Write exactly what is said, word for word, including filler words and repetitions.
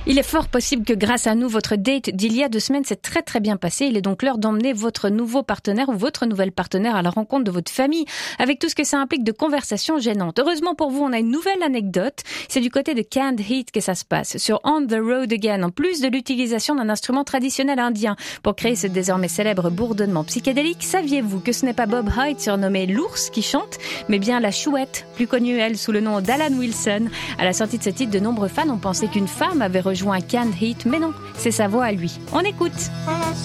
Il est fort possible que grâce à nous, votre date d'il y a deux semaines s'est très très bien passé. Il est donc l'heure d'emmener votre nouveau partenaire ou votre nouvelle partenaire à la rencontre de votre famille, avec tout ce que ça implique de conversations gênantes. Heureusement pour vous, on a une nouvelle anecdote. C'est du côté de Canned Heat que ça se passe, sur On the Road Again, en plus de l'utilisation d'un instrument traditionnel indien pour créer ce désormais célèbre bourdonnement psychédélique. Saviez-vous que ce n'est pas Bob Hyde, surnommé l'ours, qui chante, mais bien la chouette, plus connue elle sous le nom d'Alan Wilson. À la sortie de ce titre, de nombreux fans ont pensé qu'une femme avait rejoint Canned Heat, mais non, c'est sa voix à lui. On écoute.